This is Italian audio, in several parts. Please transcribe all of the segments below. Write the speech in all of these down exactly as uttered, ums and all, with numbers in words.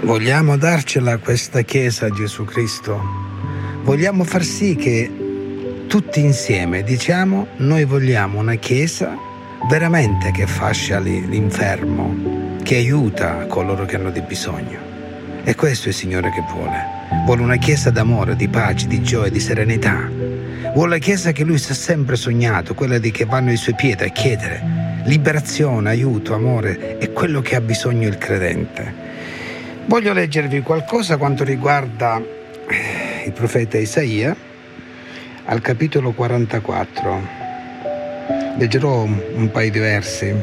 Vogliamo darcela questa Chiesa a Gesù Cristo? Vogliamo far sì che tutti insieme diciamo: noi vogliamo una Chiesa veramente che fascia l'infermo, che aiuta coloro che hanno di bisogno. E questo è il Signore che vuole. Vuole una Chiesa d'amore, di pace, di gioia, di serenità. Vuole la Chiesa che Lui si è sempre sognato, quella di che vanno ai Suoi piedi a chiedere liberazione, aiuto, amore. È quello che ha bisogno il credente. Voglio leggervi qualcosa quanto riguarda il profeta Isaia al capitolo quarantaquattro. Leggerò un paio di versi.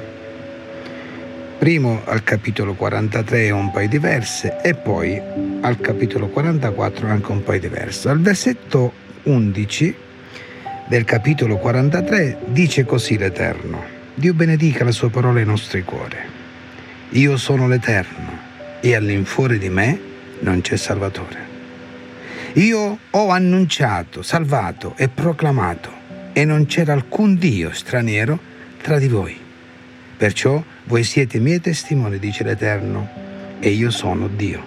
Primo al capitolo quarantatré un paio di versi e poi al capitolo quarantaquattro anche un paio di versi. Al versetto undici del capitolo quarantatré dice così l'Eterno: Dio benedica la sua parola ai nostri cuori. Io sono l'Eterno e all'infuori di me non c'è Salvatore. Io ho annunciato, salvato e proclamato, e non c'era alcun Dio straniero tra di voi. Perciò voi siete miei testimoni, dice l'Eterno, e io sono Dio.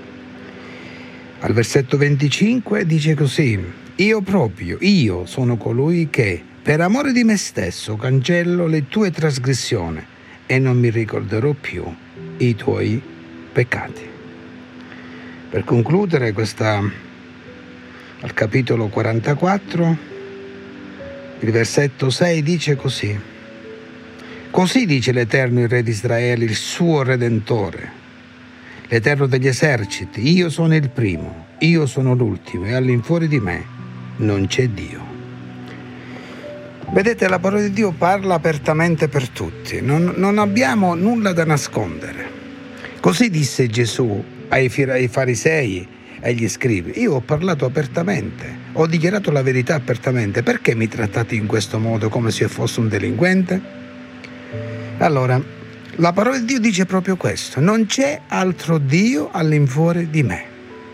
Al versetto venticinque dice così: io proprio, io sono colui che, per amore di me stesso, cancello le tue trasgressioni e non mi ricorderò più i tuoi peccati. Per concludere questa, al capitolo quarantaquattro, il versetto sei dice così: così dice l'Eterno, il Re di Israele, il suo Redentore, l'Eterno degli eserciti: io sono il primo, io sono l'ultimo, e all'infuori di me non c'è Dio. Vedete, la parola di Dio parla apertamente per tutti, non, non abbiamo nulla da nascondere. Così disse Gesù ai, ai farisei e agli scribi: io ho parlato apertamente, ho dichiarato la verità apertamente, perché mi trattate in questo modo come se io fossi un delinquente? Allora, la parola di Dio dice proprio questo: non c'è altro Dio all'infuori di me.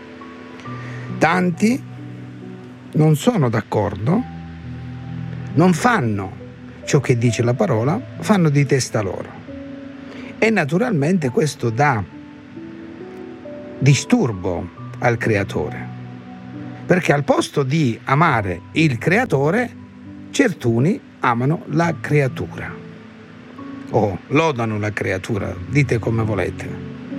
Tanti non sono d'accordo, non fanno ciò che dice la parola, fanno di testa loro. E naturalmente questo dà disturbo al Creatore, perché al posto di amare il Creatore, certuni amano la creatura o lodano la creatura, dite come volete.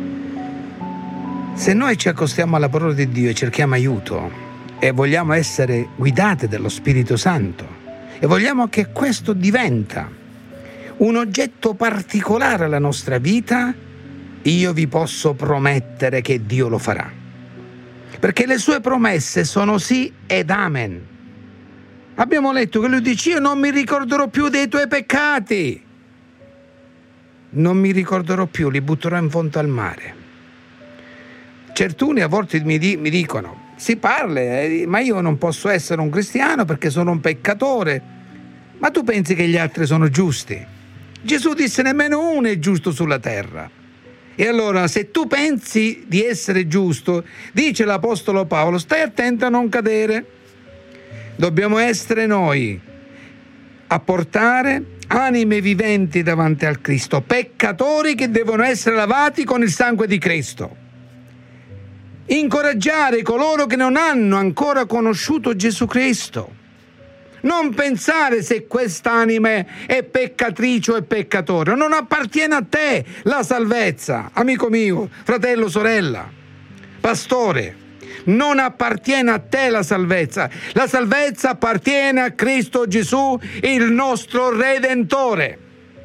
Se noi ci accostiamo alla parola di Dio e cerchiamo aiuto e vogliamo essere guidati dallo Spirito Santo e vogliamo che questo diventa un oggetto particolare alla nostra vita, io vi posso promettere che Dio lo farà. Perché le sue promesse sono sì ed amen. Abbiamo letto che lui dice: io non mi ricorderò più dei tuoi peccati. Non mi ricorderò più, li butterò in fondo al mare. Certuni a volte mi, di, mi dicono: si parla, eh, ma io non posso essere un cristiano perché sono un peccatore. Ma tu pensi che gli altri sono giusti? Gesù disse: nemmeno uno è giusto sulla terra. E allora, se tu pensi di essere giusto, dice l'Apostolo Paolo, stai attento a non cadere. Dobbiamo essere noi a portare anime viventi davanti al Cristo, peccatori che devono essere lavati con il sangue di Cristo. Incoraggiare coloro che non hanno ancora conosciuto Gesù Cristo. Non pensare se quest'anima è peccatrice o è peccatore. Non appartiene a te la salvezza, amico mio, fratello, sorella, pastore. Non appartiene a te la salvezza. La salvezza appartiene a Cristo Gesù, il nostro Redentore.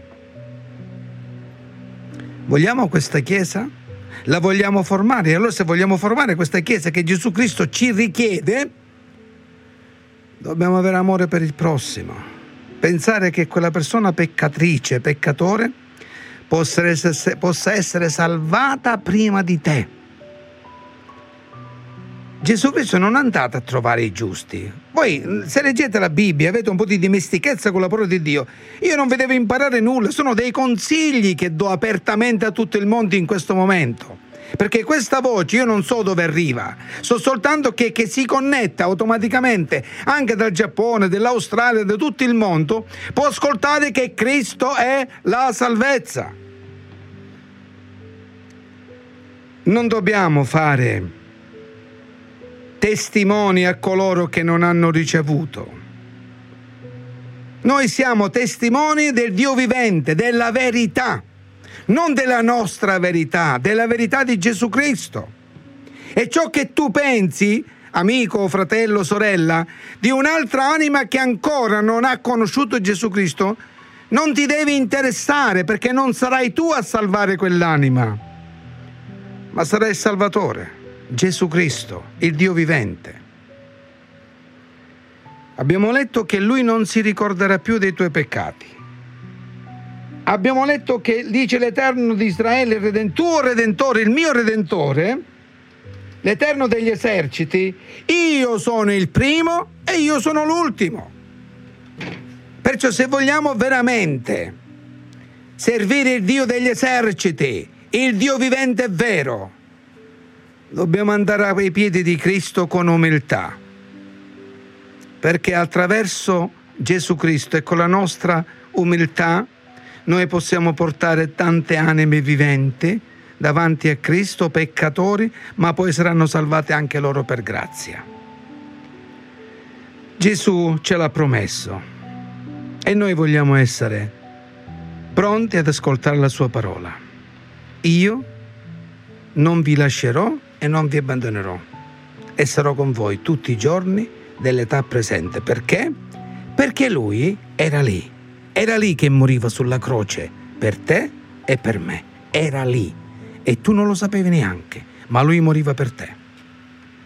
Vogliamo questa Chiesa? La vogliamo formare? E allora, se vogliamo formare questa Chiesa che Gesù Cristo ci richiede, dobbiamo avere amore per il prossimo. Pensare che quella persona peccatrice, peccatore, possa essere, possa essere salvata prima di te. Gesù Cristo non è andato a trovare i giusti. Voi, se leggete la Bibbia, avete un po' di dimestichezza con la parola di Dio. Io non vi devo imparare nulla, sono dei consigli che do apertamente a tutto il mondo in questo momento. Perché questa voce io non so dove arriva, so soltanto che, che si connetta automaticamente anche dal Giappone, dall'Australia, da tutto il mondo, può ascoltare che Cristo è la salvezza. Non dobbiamo fare testimoni a coloro che non hanno ricevuto. Noi siamo testimoni del Dio vivente, della verità, non della nostra verità, della verità di Gesù Cristo. E ciò che tu pensi, amico, fratello, sorella, di un'altra anima che ancora non ha conosciuto Gesù Cristo, non ti devi interessare, perché non sarai tu a salvare quell'anima, ma sarà il Salvatore, Gesù Cristo, il Dio vivente. Abbiamo letto che Lui non si ricorderà più dei tuoi peccati. Abbiamo letto che dice l'Eterno di Israele, il Redentore, tuo Redentore, il mio Redentore, l'Eterno degli eserciti, io sono il primo e io sono l'ultimo. Perciò se vogliamo veramente servire il Dio degli eserciti, il Dio vivente e vero, dobbiamo andare ai piedi di Cristo con umiltà, perché attraverso Gesù Cristo e con la nostra umiltà noi possiamo portare tante anime viventi davanti a Cristo, peccatori, ma poi saranno salvate anche loro per grazia. Gesù ce l'ha promesso e noi vogliamo essere pronti ad ascoltare la sua parola. Io non vi lascerò e non vi abbandonerò e sarò con voi tutti i giorni dell'età presente. Perché? Perché Lui era lì. Era lì che moriva sulla croce per te e per me. Era lì. E tu non lo sapevi neanche, ma Lui moriva per te.